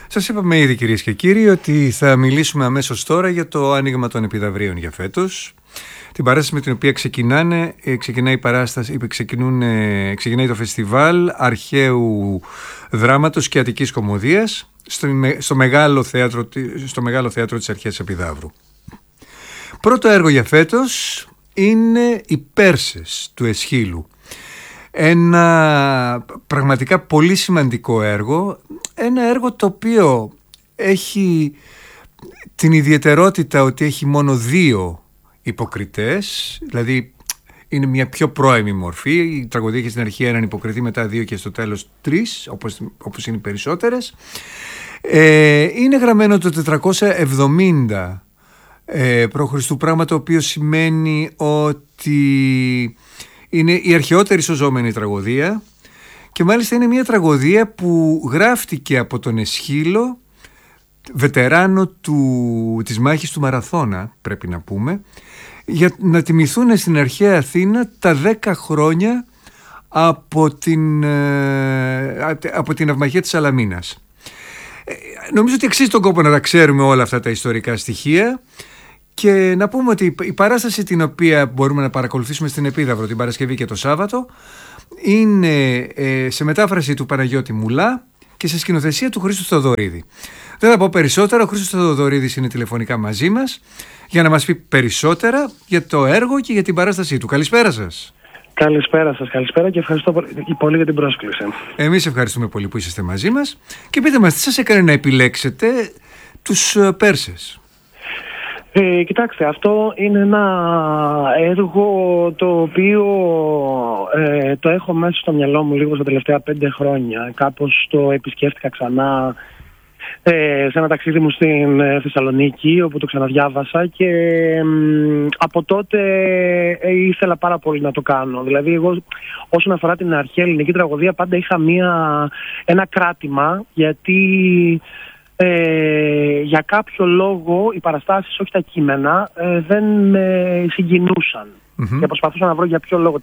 Σας είπαμε ήδη, κυρίες και κύριοι, ότι θα μιλήσουμε αμέσως τώρα για το άνοιγμα των επιδαυρίων για φέτος. Την παράσταση με την οποία ξεκινάει η παράσταση, ξεκινάει το φεστιβάλ αρχαίου δράματος και αττικής κωμωδίας στο μεγάλο θέατρο της Αρχαίας Επιδαύρου. Πρώτο έργο για φέτος είναι οι Πέρσες του Εσχύλου. Ένα πραγματικά πολύ σημαντικό έργο, ένα έργο το οποίο έχει την ιδιαιτερότητα ότι έχει μόνο 2 υποκριτές, δηλαδή είναι μια πιο πρώιμη μορφή. Η τραγωδία έχει στην αρχή έναν υποκριτή, μετά 2 και στο τέλος 3, όπως είναι οι περισσότερες. Είναι γραμμένο το 470 π.Χ., πράγμα το οποίο σημαίνει ότι είναι η αρχαιότερη σωζόμενη τραγωδία και μάλιστα είναι μια τραγωδία που γράφτηκε από τον Εσχύλο, βετεράνο της μάχης του Μαραθώνα, πρέπει να πούμε, για να τιμηθούν στην αρχαία Αθήνα τα 10 χρόνια από την αυμαχία της Σαλαμίνας. Νομίζω ότι αξίζει τον κόπο να τα ξέρουμε όλα αυτά τα ιστορικά στοιχεία και να πούμε ότι η παράσταση την οποία μπορούμε να παρακολουθήσουμε στην Επίδαυρο την Παρασκευή και το Σάββατο είναι σε μετάφραση του Παναγιώτη Μουλά και σε σκηνοθεσία του Χρήστου Θεοδωρίδη. Δεν θα πω περισσότερα, ο Χρήστος Θεοδωρίδης είναι τηλεφωνικά μαζί μας για να μας πει περισσότερα για το έργο και για την παράστασή του. Καλησπέρα σας. Καλησπέρα σας, καλησπέρα και ευχαριστώ πολύ για την πρόσκληση. Εμείς ευχαριστούμε πολύ που είσαστε μαζί μας και πείτε μας τι σας έκανε να επιλέξετε τους Πέρσες. Κοιτάξτε, αυτό είναι ένα έργο το οποίο το έχω μέσα στο μυαλό μου λίγο στα τελευταία 5 χρόνια. Κάπως το επισκέφτηκα ξανά σε ένα ταξίδι μου στην Θεσσαλονίκη, όπου το ξαναδιάβασα και από τότε ήθελα πάρα πολύ να το κάνω. Δηλαδή εγώ όσον αφορά την αρχαία ελληνική τραγωδία πάντα είχα ένα κράτημα, γιατί για κάποιο λόγο οι παραστάσεις, όχι τα κείμενα, δεν με συγκινούσαν. Και προσπαθούσα να βρω για ποιο λόγο,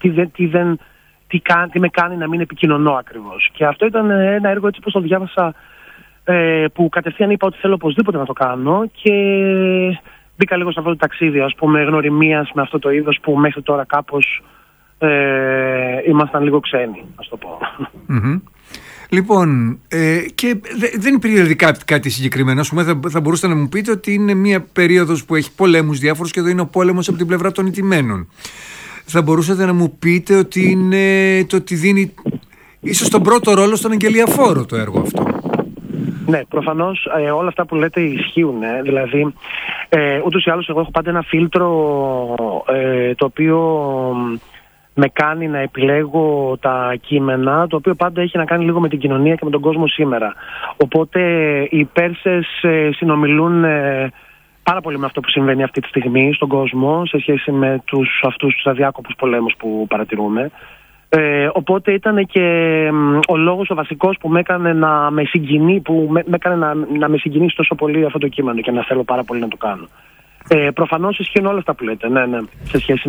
τι με κάνει να μην επικοινωνώ ακριβώς. Και αυτό ήταν ένα έργο, έτσι πως το διάβασα, που κατευθείαν είπα ότι θέλω οπωσδήποτε να το κάνω και μπήκα λίγο σε αυτό το ταξίδι, ας πούμε, γνωριμίας με αυτό το είδος που μέχρι τώρα κάπως ήμασταν λίγο ξένοι, ας το πω. Λοιπόν, και δεν υπήρχε δηλαδή κάτι συγκεκριμένο. Ας πούμε, θα μπορούσατε να μου πείτε ότι είναι μια περίοδος που έχει πολέμους διάφορους και εδώ είναι ο πόλεμος από την πλευρά των ηττημένων. Θα μπορούσατε να μου πείτε ότι είναι το ότι δίνει ίσως τον πρώτο ρόλο στον Αγγελιαφόρο το έργο αυτό. Ναι, προφανώς όλα αυτά που λέτε ισχύουν. Δηλαδή, ούτως ή άλλως εγώ έχω πάντα ένα φίλτρο το οποίο με κάνει να επιλέγω τα κείμενα, το οποίο πάντα έχει να κάνει λίγο με την κοινωνία και με τον κόσμο σήμερα. Οπότε οι Πέρσες συνομιλούν πάρα πολύ με αυτό που συμβαίνει αυτή τη στιγμή στον κόσμο σε σχέση με αυτούς τους αδιάκοπους πολέμους που παρατηρούμε. Οπότε ήταν και ο λόγος ο βασικός που με έκανε να με συγκινήσει τόσο πολύ αυτό το κείμενο και να θέλω πάρα πολύ να το κάνω. Προφανώς ισχύουν όλα αυτά που λέτε, ναι, σε σχέση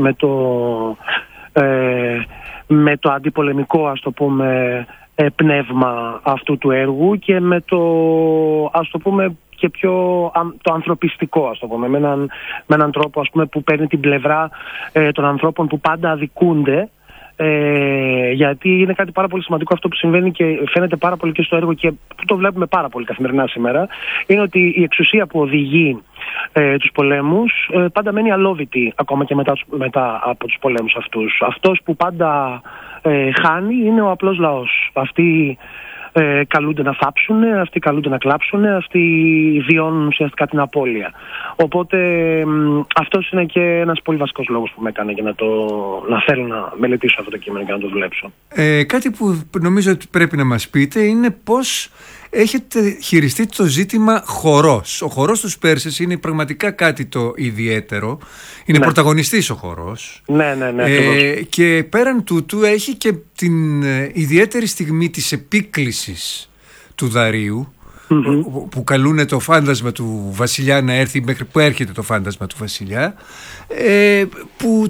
με το αντιπολεμικό, ας το πούμε, πνεύμα αυτού του έργου και με το, ας το πούμε, και πιο το ανθρωπιστικό, ας το πούμε, με έναν τρόπο, ας πούμε, που παίρνει την πλευρά των ανθρώπων που πάντα αδικούνται, γιατί είναι κάτι πάρα πολύ σημαντικό αυτό που συμβαίνει και φαίνεται πάρα πολύ και στο έργο και που το βλέπουμε πάρα πολύ καθημερινά σήμερα, είναι ότι η εξουσία που οδηγεί τους πολέμους πάντα μένει αλόβητη ακόμα και μετά από τους πολέμους αυτούς. Αυτός που πάντα χάνει είναι ο απλός λαός. Αυτοί καλούνται να θάψουν, αυτοί καλούνται να κλάψουν, αυτοί βιώνουν ουσιαστικά την απώλεια. Οπότε αυτός είναι και ένας πολύ βασικός λόγος που με έκανε για να θέλω να μελετήσω αυτό το κείμενο και να το δουλέψω. Κάτι που νομίζω ότι πρέπει να μας πείτε είναι πώς έχετε χειριστεί το ζήτημα χορός. Ο χορός τους Πέρσες είναι πραγματικά κάτι το ιδιαίτερο. Είναι πρωταγωνιστής ο χορός. Ναι. Και πέραν τούτου έχει και την ιδιαίτερη στιγμή της επίκλησης του Δαρείου, που καλούνε το φάντασμα του βασιλιά να έρθει μέχρι που έρχεται το φάντασμα του βασιλιά, που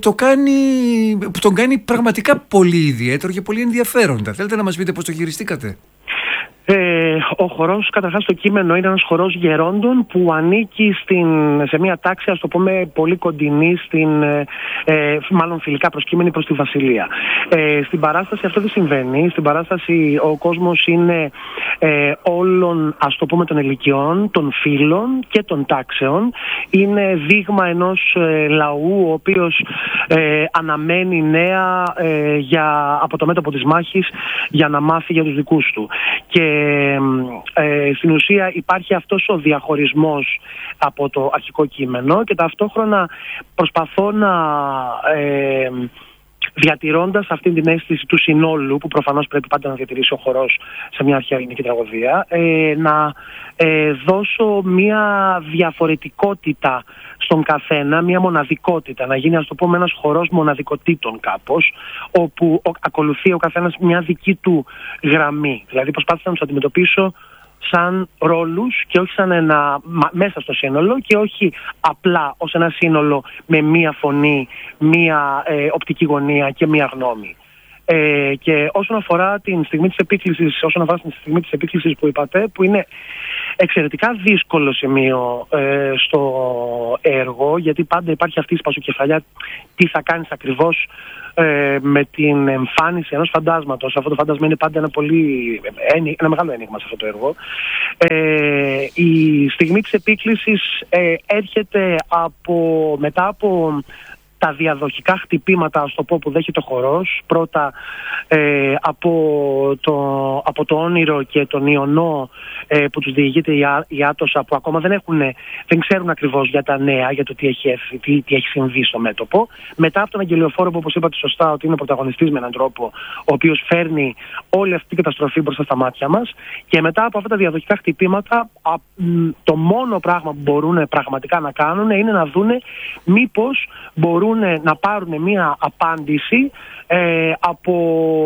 τον κάνει πραγματικά πολύ ιδιαίτερο και πολύ ενδιαφέροντα. Θέλετε να μας πείτε πώς το χειριστήκατε? Ο χορός, καταρχάς, το κείμενο είναι ένας χορός γερόντων που ανήκει σε μια τάξη, ας το πούμε, πολύ κοντινή, μάλλον φιλικά προσκύμενη προς τη Βασιλεία. Στην παράσταση αυτό δεν συμβαίνει. Στην παράσταση ο κόσμος είναι όλων, ας το πούμε, των ηλικιών, των φύλων και των τάξεων. Είναι δείγμα ενός λαού ο οποίος αναμένει νέα από το μέτωπο της μάχης για να μάθει για τους δικούς του. Και στην ουσία υπάρχει αυτός ο διαχωρισμός από το αρχικό κείμενο και ταυτόχρονα προσπαθώ διατηρώντας αυτή την αίσθηση του συνόλου που προφανώς πρέπει πάντα να διατηρήσει ο χορός σε μια αρχαία ελληνική τραγωδία, να δώσω μια διαφορετικότητα στον καθένα, μια μοναδικότητα, να γίνει, ας το πούμε, ένας χορός μοναδικοτήτων κάπως, όπου ακολουθεί ο καθένας μια δική του γραμμή. Δηλαδή προσπάθησα να τους αντιμετωπίσω σαν ρόλους και όχι σαν μέσα στο σύνολο και όχι απλά ως ένα σύνολο με μία φωνή, μία οπτική γωνία και μία γνώμη. Και όσον αφορά την στιγμή της επίκλησης, που είπατε, που είναι εξαιρετικά δύσκολο σημείο στο έργο, γιατί πάντα υπάρχει αυτή η σπασοκεφαλιά, τι θα κάνεις ακριβώς με την εμφάνιση ενός φαντάσματος. Αυτό το φάντασμα είναι πάντα ένα μεγάλο ένιγμα σε αυτό το έργο. Η στιγμή της επίκλησης έρχεται μετά από τα διαδοχικά χτυπήματα, ας το πω, που δέχεται ο χορός. Πρώτα από το όνειρο και τον ιονό που τους διηγείται η Άτοσα, που ακόμα δεν ξέρουν ακριβώς για τα νέα, για το τι έχει συμβεί στο μέτωπο. Μετά από τον Αγγελιοφόρο, που όπως είπατε σωστά ότι είναι πρωταγωνιστής με έναν τρόπο, ο οποίος φέρνει όλη αυτή την καταστροφή μπροστά στα μάτια μας. Και μετά από αυτά τα διαδοχικά χτυπήματα, το μόνο πράγμα που μπορούν πραγματικά να κάνουν είναι να δούνε μήπως μπορούν να πάρουν μία απάντηση από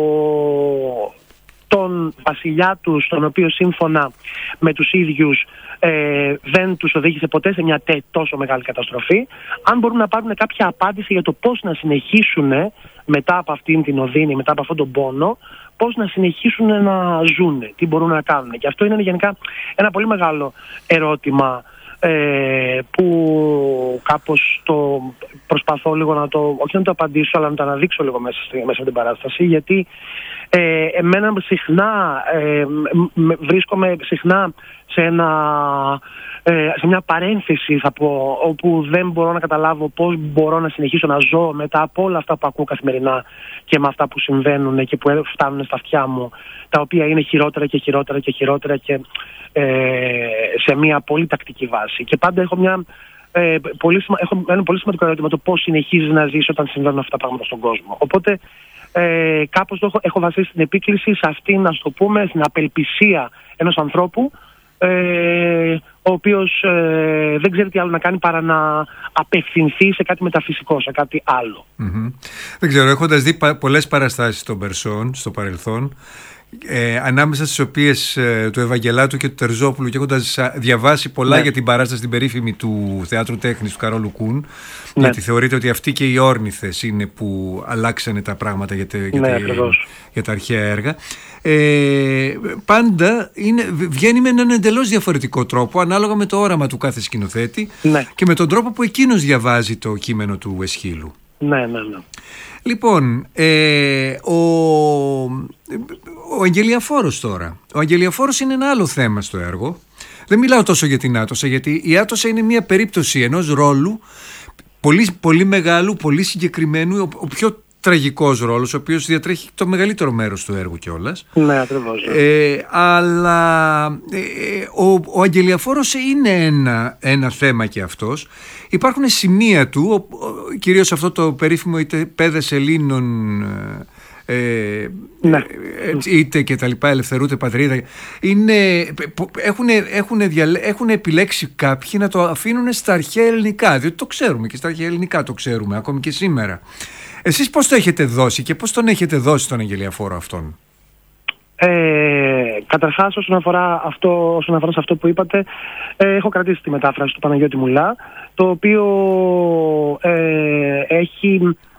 τον βασιλιά τους, τον οποίο σύμφωνα με τους ίδιους δεν τους οδήγησε ποτέ σε μια τόσο μεγάλη καταστροφή. Αν μπορούν να πάρουν κάποια απάντηση για το πώς να συνεχίσουν μετά από αυτήν την οδύνη, μετά από αυτόν τον πόνο, πώς να συνεχίσουν να ζουν, τι μπορούν να κάνουν. Και αυτό είναι γενικά ένα πολύ μεγάλο ερώτημα που κάπως το προσπαθώ λίγο όχι να το απαντήσω, αλλά να το αναδείξω λίγο μέσα από την παράσταση, γιατί εμένα συχνά βρίσκομαι συχνά σε μια παρένθεση, θα πω, όπου δεν μπορώ να καταλάβω πώς μπορώ να συνεχίσω να ζω μετά από όλα αυτά που ακούω καθημερινά και με αυτά που συμβαίνουν και που φτάνουν στα αυτιά μου, τα οποία είναι χειρότερα και χειρότερα και χειρότερα και σε μια πολύ τακτική βάση. Και πάντα έχω ένα πολύ σημαντικό ερώτημα, το πώς συνεχίζεις να ζεις όταν συμβαίνουν αυτά τα πράγματα στον κόσμο. Οπότε κάπως έχω βασίσει την επίκληση σε αυτήν, να το πούμε, στην απελπισία ενός ανθρώπου, ο οποίος δεν ξέρει τι άλλο να κάνει παρά να απευθυνθεί σε κάτι μεταφυσικό, σε κάτι άλλο. Mm-hmm. Δεν ξέρω, έχοντας δει πολλές παραστάσεις των Περσών στο παρελθόν, ανάμεσα στις οποίες του Ευαγγελάτου και του Τερζόπουλου, και έχοντας διαβάσει πολλά για την παράσταση την περίφημη του Θεάτρου Τέχνης του Καρόλου Κούν, γιατί θεωρείται ότι αυτοί και οι Όρνηθες είναι που αλλάξανε τα πράγματα για τα αρχαία έργα, πάντα βγαίνει με έναν εντελώς διαφορετικό τρόπο, ανάλογα με το όραμα του κάθε σκηνοθέτη και με τον τρόπο που εκείνος διαβάζει το κείμενο του Αισχύλου. Ναι. Λοιπόν, ο Αγγελιαφόρος τώρα. Ο Αγγελιαφόρος είναι ένα άλλο θέμα στο έργο. Δεν μιλάω τόσο για την Άτοσα, γιατί η Άτοσα είναι μια περίπτωση ενός ρόλου πολύ, πολύ μεγάλου, πολύ συγκεκριμένου, ο πιο τραγικός ρόλος, ο οποίος διατρέχει το μεγαλύτερο μέρος του έργου κιόλας. Ναι, ακριβώς. Αλλά ο Αγγελιαφόρος είναι ένα θέμα και αυτός. Υπάρχουν σημεία του, κυρίως αυτό το περίφημο είτε πέδες Ελλήνων, είτε και τα λοιπά, ελευθερούτε πατρίδα, έχουν επιλέξει κάποιοι να το αφήνουν στα αρχαία ελληνικά, διότι το ξέρουμε και στα αρχαία ελληνικά το ξέρουμε ακόμη και σήμερα. Εσείς πώς το έχετε δώσει και πώς τον έχετε δώσει τον Αγγελιαφόρο αυτόν? Καταρχάς, όσον αφορά σε αυτό που είπατε, έχω κρατήσει τη μετάφραση του Παναγιώτη Μουλά, το οποίο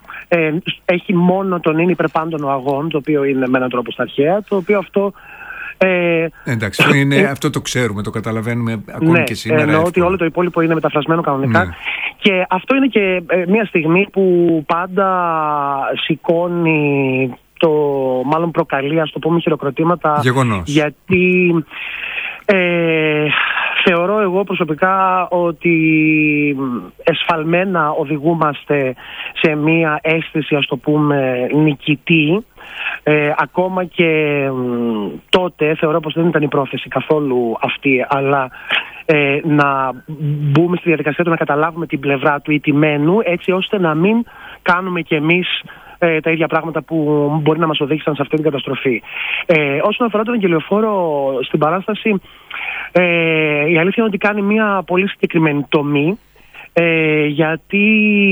έχει μόνο τον είναι υπερπάντων ο αγών, το οποίο είναι με έναν τρόπο στα αρχαία, το οποίο αυτό Εντάξει, αυτό το ξέρουμε, το καταλαβαίνουμε ακόμη και σήμερα. Εννοώ ότι όλο το υπόλοιπο είναι μεταφρασμένο κανονικά. Ναι. Και αυτό είναι και μια στιγμή που πάντα σηκώνει μάλλον προκαλεί, ας το πούμε, χειροκροτήματα. Γεγονός. Γιατί θεωρώ εγώ προσωπικά ότι εσφαλμένα οδηγούμαστε σε μια αίσθηση, ας το πούμε, νικητή. Ακόμα και τότε θεωρώ πως δεν ήταν η πρόθεση καθόλου αυτή, αλλά να μπούμε στη διαδικασία του να καταλάβουμε την πλευρά του ηττημένου, έτσι ώστε να μην κάνουμε κι εμείς τα ίδια πράγματα που μπορεί να μας οδήγησαν σε αυτή την καταστροφή. Όσον αφορά τον αγγελιοφόρο στην παράσταση, η αλήθεια είναι ότι κάνει μια πολύ συγκεκριμένη τομή, γιατί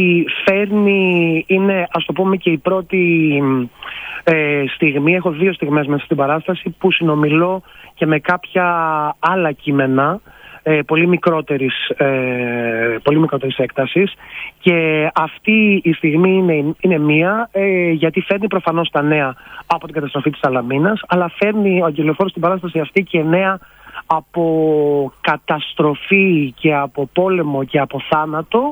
είναι, ας το πούμε, και η πρώτη στιγμή, έχω 2 στιγμές μέσα στην παράσταση που συνομιλώ και με κάποια άλλα κείμενα πολύ μικρότερης έκτασης, και αυτή η στιγμή είναι μία, γιατί φέρνει προφανώς τα νέα από την καταστροφή της Σαλαμίνας, αλλά φέρνει ο αγγελιοφόρος στην παράσταση αυτή και νέα από καταστροφή και από πόλεμο και από θάνατο,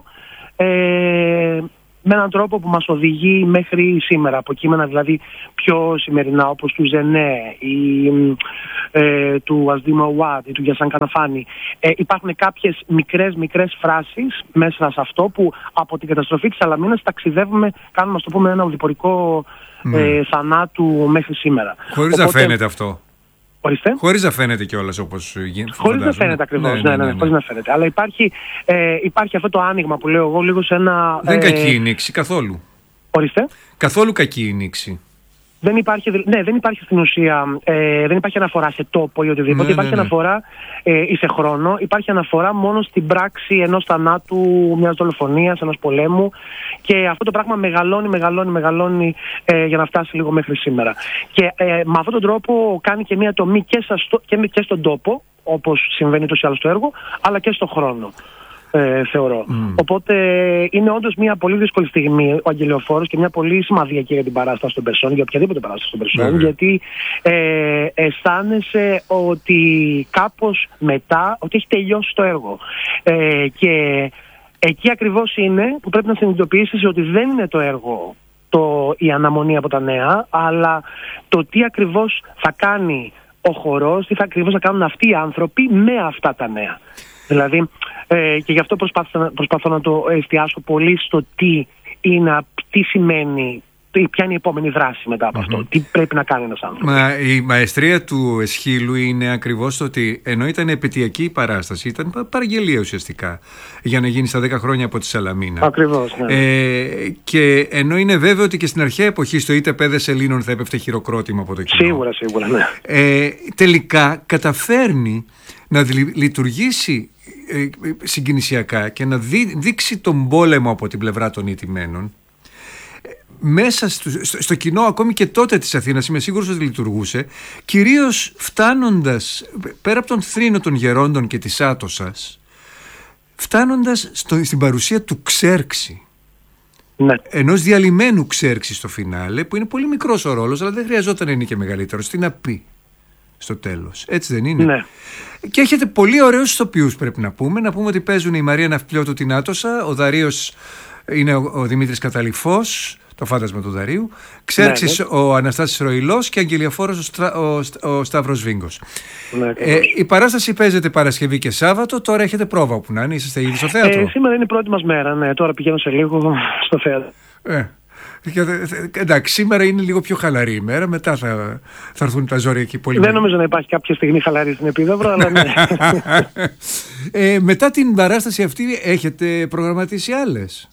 με έναν τρόπο που μας οδηγεί μέχρι σήμερα, από κείμενα δηλαδή πιο σημερινά, όπως του Ζενέ ή του Ασδήμα Ουάτ ή του Γιασάν Καναφάνη. Υπάρχουν κάποιες μικρές φράσεις μέσα σε αυτό που από την καταστροφή της Σαλαμίνας ταξιδεύουμε, κάνουμε, ας το πούμε, ένα οδηπορικό θανάτου μέχρι σήμερα. Χωρίς να φαίνεται αυτό. Ορίστε. Χωρίς να φαίνεται κιόλας, όπως γίνεται. Χωρίς να φαίνεται ακριβώς. Ναι, χωρίς να φαίνεται. Αλλά υπάρχει αυτό το άνοιγμα που λέω εγώ λίγο σε ένα. Δεν είναι κακή η νήξη καθόλου. Ορίστε. Καθόλου κακή η νήξη. Δεν υπάρχει στην ουσία, δεν υπάρχει αναφορά σε τόπο ή οτιδήποτε. Υπάρχει αναφορά ή σε χρόνο. Υπάρχει αναφορά μόνο στην πράξη ενός θανάτου, μιας δολοφονίας, ενός πολέμου. Και αυτό το πράγμα μεγαλώνει για να φτάσει λίγο μέχρι σήμερα. Και με αυτόν τον τρόπο κάνει και μια τομή και στον τόπο, όπως συμβαίνει τόσο άλλο στο έργο, αλλά και στον χρόνο. Θεωρώ. Οπότε είναι όντως μια πολύ δύσκολη στιγμή ο αγγελιοφόρος και μια πολύ σημαδιακή για την παράσταση των Περσών, για οποιαδήποτε παράσταση των Περσών, γιατί αισθάνεσαι ότι κάπως μετά ότι έχει τελειώσει το έργο. Και εκεί ακριβώς είναι που πρέπει να συνειδητοποιήσεις ότι δεν είναι το έργο η αναμονή από τα νέα, αλλά το τι ακριβώς θα κάνει ο χορός, τι θα ακριβώς θα κάνουν αυτοί οι άνθρωποι με αυτά τα νέα. Δηλαδή, και γι' αυτό προσπαθώ να το εστιάσω πολύ στο τι σημαίνει, ποια είναι η επόμενη δράση μετά από αυτό, τι πρέπει να κάνει ένας άνθρωπος. Η μαεστρία του Εσχύλου είναι ακριβώς το ότι ενώ ήταν επαιτειακή η παράσταση, ήταν παραγγελία ουσιαστικά για να γίνει στα 10 χρόνια από τη Σαλαμίνα. Ακριβώς, ναι. Και ενώ είναι βέβαιο ότι και στην αρχαία εποχή στο είτε παιδες Ελλήνων θα έπεφτε χειροκρότημα από το κοινό. Σίγουρα, ναι. Τελικά καταφέρνει να λειτουργήσει συγκινησιακά και να δείξει τον πόλεμο από την πλευρά των ηττημένων μέσα στο κοινό, ακόμη και τότε της Αθήνας. Είμαι σίγουρος ότι λειτουργούσε, κυρίως φτάνοντας πέρα από τον θρήνο των γερόντων και της Άτωσας, φτάνοντας στην παρουσία του Ξέρξη. Ναι. Ενός διαλυμένου Ξέρξη στο φινάλε, που είναι πολύ μικρός ο ρόλος, αλλά δεν χρειαζόταν να είναι και μεγαλύτερος. Τι να πει στο τέλος, έτσι δεν είναι? Ναι. Και έχετε πολύ ωραίους ηθοποιούς, πρέπει να πούμε. Να πούμε ότι παίζουν η Μαρία Ναυπλιώτου την Άτωσα, ο Δαρείος είναι ο Δημήτρης Καταληφός, το φάντασμα του Δαρείου, Ξέρξης ο Αναστάσης Ροηλός και αγγελιοφόρος ο Σταύρος Βίγκος. Η παράσταση παίζεται Παρασκευή και Σάββατο. Τώρα έχετε πρόβα όπου να είναι, είσαστε ήδη στο θέατρο? Σήμερα είναι η πρώτη μας μέρα, ναι. Τώρα πηγαίνω σε λίγο στο θέατρο. Εντάξει, σήμερα είναι λίγο πιο χαλαρή η μέρα, μετά θα έρθουν τα ζόρια εκεί πολύ. Δεν νομίζω να υπάρχει κάποια στιγμή χαλαρή στην Επίδαυρο, αλλά ναι. Μετά την παράσταση αυτή έχετε προγραμματίσει άλλες?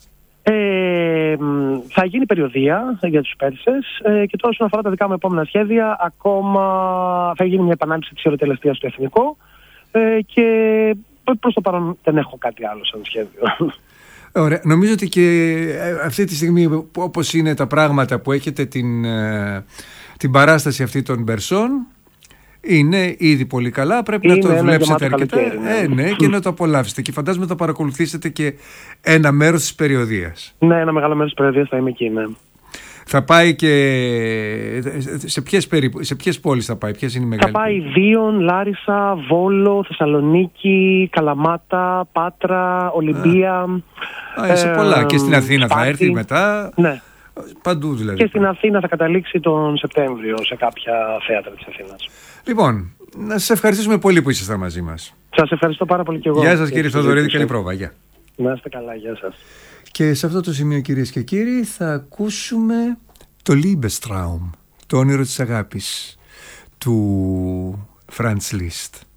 Θα γίνει περιοδεία για τους Πέρσες, και τώρα όσον αφορά τα δικά μου επόμενα σχέδια, ακόμα θα γίνει μια επανάληψη της ερωτελεστίας στο Εθνικό, και προς το παρόν δεν έχω κάτι άλλο σαν σχέδιο. Ωραία. Νομίζω ότι και αυτή τη στιγμή, όπως είναι τα πράγματα που έχετε την παράσταση αυτή των Περσών, είναι ήδη πολύ καλά. Πρέπει να το δουλέψετε αρκετά, και να το απολαύσετε. Και φαντάζομαι θα παρακολουθήσετε και ένα μέρος της περιοδίας. Ναι, ένα μεγάλο μέρος της περιοδίας θα είμαι εκεί, ναι. Θα πάει και σε ποιες πόλεις θα πάει, ποιες είναι οι μεγάλες? Θα πάει Δίον, Λάρισα, Βόλο, Θεσσαλονίκη, Καλαμάτα, Πάτρα, Ολυμπία. Σε πολλά. Και στην Αθήνα Σπάρτη. Θα έρθει μετά. Ναι. Παντού δηλαδή. Και στην Αθήνα θα καταλήξει τον Σεπτέμβριο σε κάποια θέατρα της Αθήνας. Λοιπόν, να σας ευχαριστήσουμε πολύ που ήσασταν μαζί μας. Σας ευχαριστώ πάρα πολύ και εγώ. Γεια σας κύριε Θοδωρίδη, καλή πρόβα. Γεια. Να είστε καλά, γεια σας. Και σε αυτό το σημείο, κυρίες και κύριοι, θα ακούσουμε το Liebestraum, το όνειρο της αγάπης του Franz Liszt.